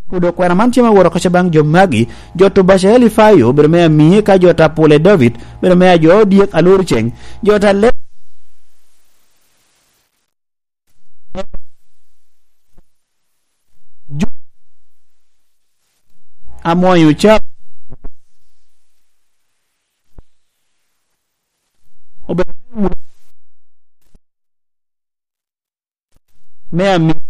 Kudo kwara man chima woro kocha bang jo magi jo to basheli fayo bermea miye ka jo ta pole David bermea jo diek alur cheng jo ta le amoyu cha obe mea mi